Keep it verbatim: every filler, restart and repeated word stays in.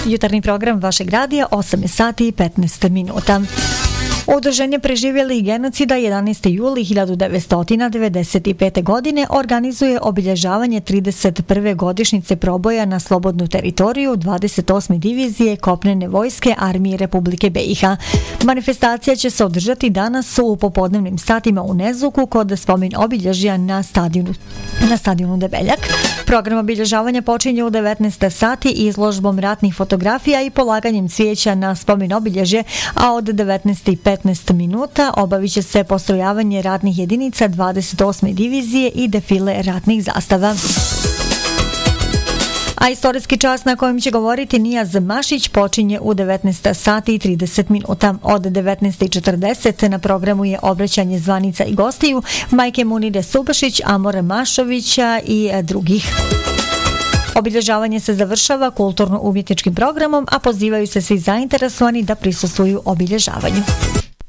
Jutarnji program vašeg radija, osam sati i petnaest minuta. Udruženje preživjelih genocida jedanaesti juli hiljadu devetsto devedeset pete. godine organizuje obilježavanje trideset prve godišnjice proboja na slobodnu teritoriju dvadeset osme divizije kopnene vojske armije Republike B i H. Manifestacija će se održati danas u popodnevnim satima u Nezuku kod spomen obilježja na stadionu, na stadionu Debeljak. Program obilježavanja počinje u devetnaest sati izložbom ratnih fotografija i polaganjem cvijeća na spomen obilježje, a od devetnaest i petnaest minuta obavit će se postrojavanje ratnih jedinica dvadeset osme divizije i defile ratnih zastava. A istorijski čas na kojem će govoriti Nijaz Mašić počinje u devetnaest sati i trideset minuta. Od devetnaest i četrdeset na programu je obraćanje zvanica i gostiju majke Munire Subašić, Amora Mašovića i drugih. Obilježavanje se završava kulturno-umjetničkim programom, a pozivaju se svi zainteresovani da prisustvuju obilježavanju.